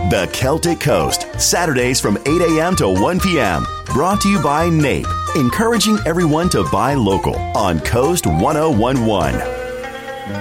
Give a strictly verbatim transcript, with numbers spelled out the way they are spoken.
The Celtic Coast, Saturdays from eight a.m. to one p.m. Brought to you by N A P E, encouraging everyone to buy local on Coast ten eleven.